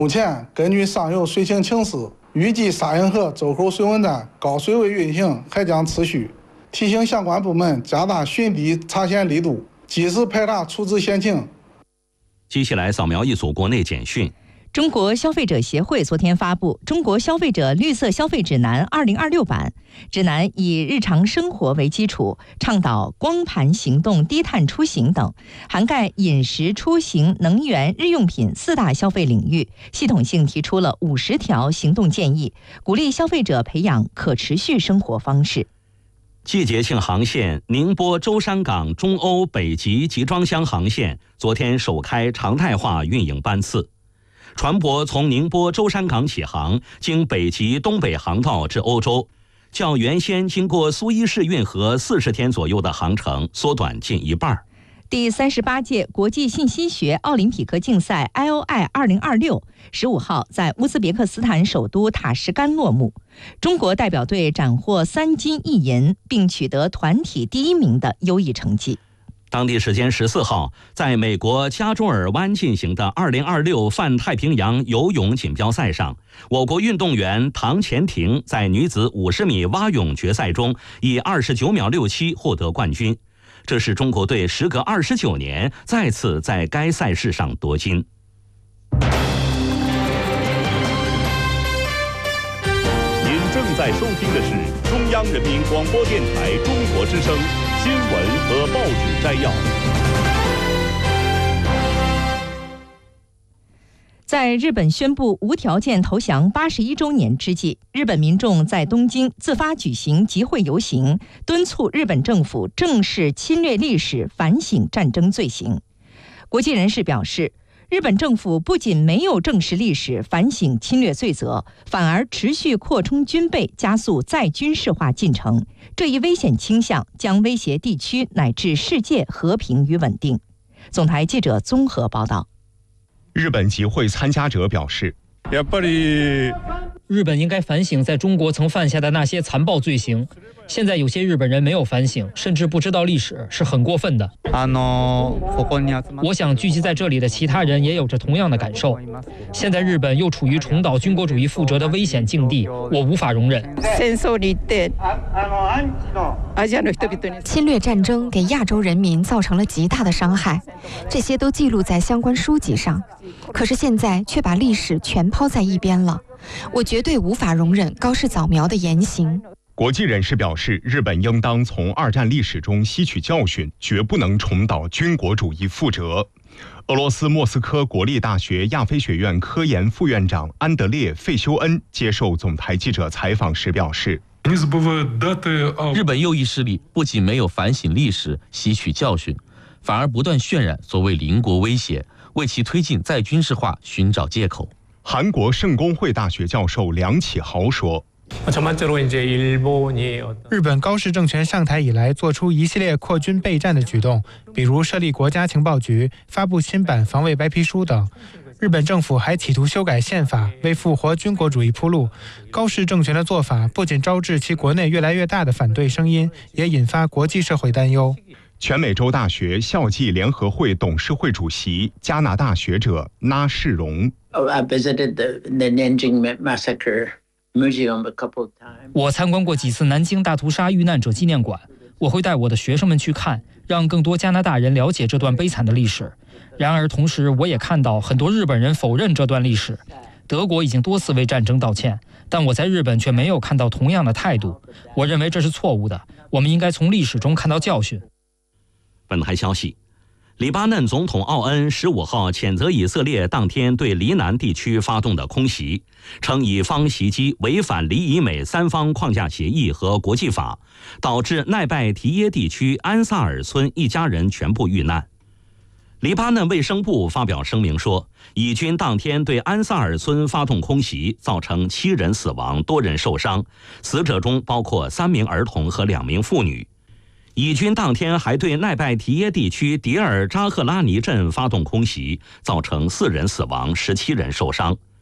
目前根据上游水情情势，预计沙运河周口水文站高水位运行还将持续，提醒相关部门加大巡堤查险力度，及时排查处置险情。 接下来扫描一组国内简讯。 中国消费者协会昨天发布《中国消费者绿色消费指南2026》版，指南以日常生活为基础，倡导光盘行动、低碳出行等，涵盖饮食、出行、能源、日用品4大消费领域，系统性提出了50条行动建议，鼓励消费者培养可持续生活方式。 季节性航线宁波舟山港中欧北极集装箱航线昨天首开常态化运营班次。船舶从宁波舟山港起航，经北极东北航道至欧洲，较原先经过苏伊士运河40天左右的航程缩短近一半。 第38届国际信息学奥林匹克竞赛 IOI 2026 15号在乌兹别克斯坦首都塔什干落幕，中国代表队斩获3金1银，并取得团体第1名的优异成绩。 当地时间14号，在美国加州尔湾进行的2026泛太平洋游泳锦标赛上，我国运动员唐钱婷在女子50米蛙泳决赛中以29秒67获得冠军，这是中国队时隔29年再次在该赛事上夺金。 您正在收听的是中央人民广播电台中国之声新闻和报纸摘要。 在日本宣布无条件投降81周年之际，日本民众在东京自发举行集会游行，敦促日本政府正视侵略历史，反省战争罪行。国际人士表示，日本政府不仅没有正视历史、反省侵略罪责，反而持续扩充军备，加速再军事化进程。这一危险倾向将威胁地区乃至世界和平与稳定。总台记者综合报道。 日本集会参加者表示， 日本应该反省在中国曾犯下的那些残暴罪行。现在有些日本人没有反省，甚至不知道历史，是很过分的。我想聚集在这里的其他人也有着同样的感受。现在日本又处于重蹈军国主义覆辙的危险境地，我无法容忍。 侵略战争给亚洲人民造成了极大的伤害，这些都记录在相关书籍上。可是现在却把历史全抛在一边了，我绝对无法容忍高市早苗的言行。 国际人士表示，日本应当从二战历史中吸取教训，绝不能重蹈军国主义覆辙。俄罗斯莫斯科国立大学亚非学院科研副院长安德烈·费修恩接受总台记者采访时表示， 日本右翼势力不仅没有反省历史、吸取教训，反而不断渲染所谓邻国威胁，为其推进再军事化寻找借口。 韩国圣公会大学教授梁启豪说， 日本高市政权上台以来做出一系列扩军备战的举动，比如设立国家情报局、发布新版防卫白皮书等。日本政府还企图修改宪法，为复活军国主义铺路。高市政权的做法不仅招致其国内越来越大的反对声音，也引发国际社会担忧。 全美洲大学校际联合会董事会主席、加拿大学者那世荣， 我参观过几次南京大屠杀遇难者纪念馆，我会带我的学生们去看，让更多加拿大人了解这段悲惨的历史。然而同时我也看到很多日本人否认这段历史。德国已经多次为战争道歉，但我在日本却没有看到同样的态度。我认为这是错误的，我们应该从历史中看到教训。 本台消息，黎巴嫩总统奥恩15号谴责以色列当天对黎南地区发动的空袭，称以方袭击违反黎以美三方框架协议和国际法，导致奈拜提耶地区安萨尔村一家人全部遇难。黎巴嫩卫生部发表声明说，以军当天对安萨尔村发动空袭，造成7人死亡，多人受伤，死者中包括3名儿童和2名妇女。以军当天还对奈拜提耶地区迪尔扎赫拉尼镇发动空袭，造成4人死亡，17人受伤。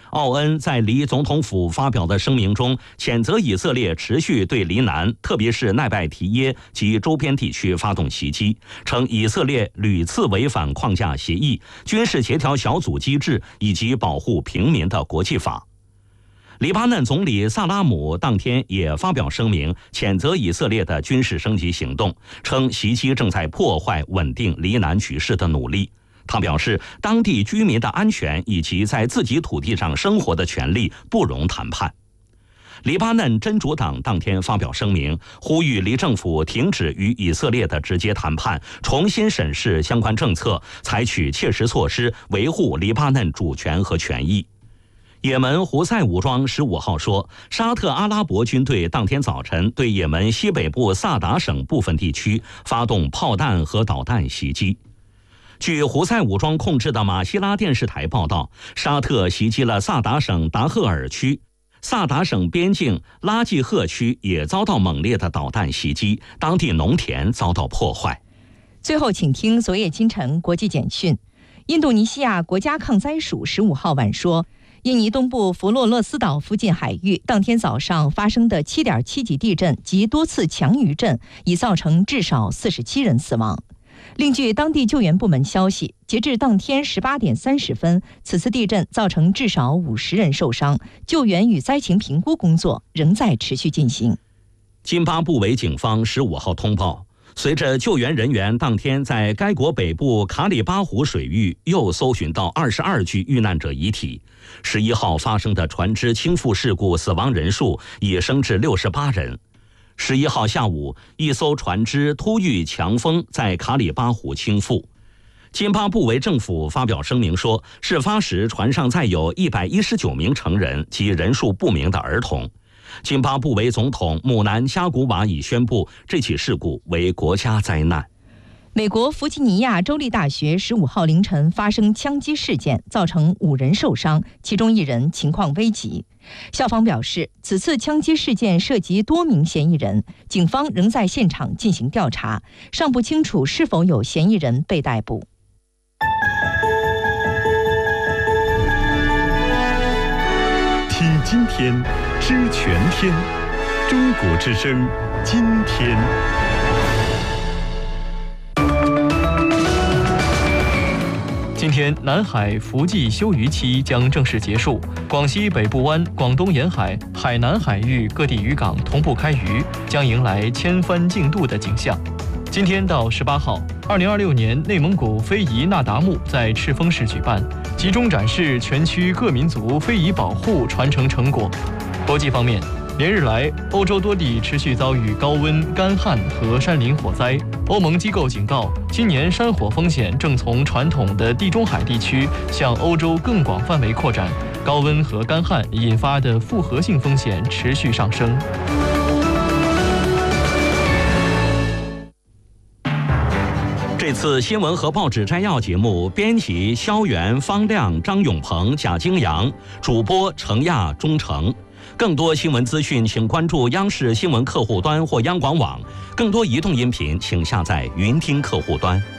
奥恩在离总统府发表的声明中，谴责以色列持续对黎南，特别是奈拜提耶及周边地区发动袭击，称以色列屡次违反框架协议、军事协调小组机制以及保护平民的国际法。黎巴嫩总理萨拉姆当天也发表声明，谴责以色列的军事升级行动，称袭击正在破坏稳定黎南局势的努力。他表示，当地居民的安全以及在自己土地上生活的权利不容谈判。黎巴嫩真主党当天发表声明，呼吁黎政府停止与以色列的直接谈判，重新审视相关政策，采取切实措施维护黎巴嫩主权和权益。也门胡塞武装15号说，沙特阿拉伯军队当天早晨对也门西北部萨达省部分地区发动炮弹和导弹袭击。据胡塞武装控制的马希拉电视台报道，沙特袭击了萨达省达赫尔区，萨达省边境拉季赫区也遭到猛烈的导弹袭击，当地农田遭到破坏。 最后，请听昨夜今晨国际简讯。印度尼西亚国家抗灾署15号晚说，印尼东部弗洛勒斯岛附近海域当天早上发生的7.7级地震及多次强余震，已造成至少47人死亡。另据当地救援部门消息，截至当天18点30分，此次地震造成至少50人受伤，救援与灾情评估工作仍在持续进行。 津巴布韦警方15号通报，随着救援人员当天在该国北部卡里巴湖水域又搜寻到22具遇难者遗体，11号发生的船只倾覆事故死亡人数已升至68人。11号下午，一艘船只突遇强风在卡里巴湖倾覆。津巴布韦政府发表声明说，事发时船上载有119名成人及人数不明的儿童。津巴布韦总统姆南加古瓦已宣布这起事故为国家灾难。 美国弗吉尼亚州立大学15号凌晨发生枪击事件，造成5人受伤，其中1人情况危急。校方表示，此次枪击事件涉及多名嫌疑人，警方仍在现场进行调查，尚不清楚是否有嫌疑人被逮捕。 听今天，知全天，中国之声，今天。 今天，南海伏季休渔期将正式结束，广西北部湾、广东沿海、海南海域各地渔港同步开渔，将迎来千帆竞渡的景象。今天到18号，2026年内蒙古非遗那达慕在赤峰市举办，集中展示全区各民族非遗保护传承成果。国际方面，连日来，欧洲多地持续遭遇高温、干旱和山林火灾。欧盟机构警告，今年山火风险正从传统的地中海地区向欧洲更广范围扩展，高温和干旱引发的复合性风险持续上升。 这次新闻和报纸摘要节目，编辑肖元、方亮、张永鹏、贾京阳，主播程亚、钟诚。更多新闻资讯，请关注央视新闻客户端或央广网。更多移动音频，请下载云听客户端。